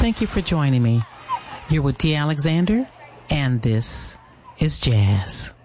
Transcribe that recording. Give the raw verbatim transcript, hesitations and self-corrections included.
Thank you for joining me. You're with D. Alexander, and this is Jazz.